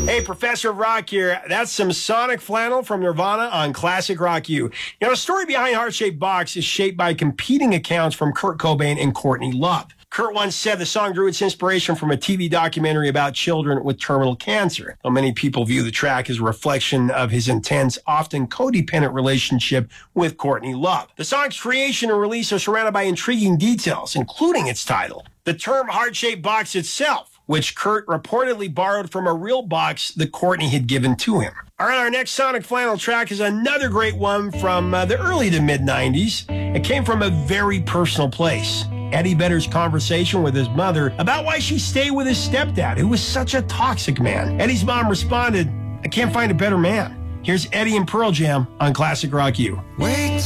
Hey, Professor of Rock here. That's some Sonic Flannel from Nirvana on Classic Rock U. The story behind Heart-Shaped Box is shaped by competing accounts from Kurt Cobain and Courtney Love. Kurt once said the song drew its inspiration from a TV documentary about children with terminal cancer. Though many people view the track as a reflection of his intense, often codependent relationship with Courtney Love. The song's creation and release are surrounded by intriguing details, including its title. The term Heart-Shaped Box itself, which Kurt reportedly borrowed from a real box that Courtney had given to him. All right, our next Sonic Flannel track is another great one from the early to mid-90s. It came from a very personal place. Eddie Vedder's conversation with his mother about why she stayed with his stepdad, who was such a toxic man. Eddie's mom responded, "I can't find a better man." Here's Eddie and Pearl Jam on Classic Rock U. Wait